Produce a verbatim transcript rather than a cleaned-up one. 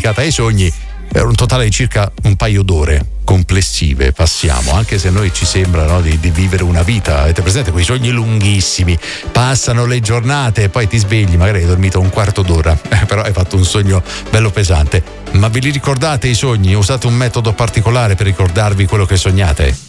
dedicata ai sogni, per un totale di circa un paio d'ore complessive passiamo, anche se a noi ci sembra, no, di, di vivere una vita. Avete presente quei sogni lunghissimi? Passano le giornate e poi ti svegli, magari hai dormito un quarto d'ora, eh, però hai fatto un sogno bello pesante. Ma ve li ricordate i sogni? Usate un metodo particolare per ricordarvi quello che sognate?